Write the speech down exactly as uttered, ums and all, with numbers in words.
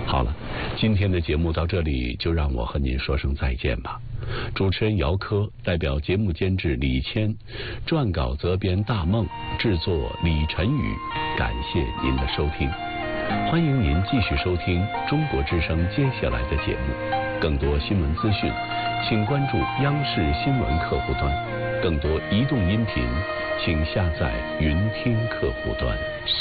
好了，今天的节目到这里就让我和您说声再见吧。主持人姚科代表节目监制李谦，撰稿责编大梦，制作李晨宇，感谢您的收听。欢迎您继续收听中国之声接下来的节目。更多新闻资讯，请关注央视新闻客户端。更多移动音频，请下载云听客户端。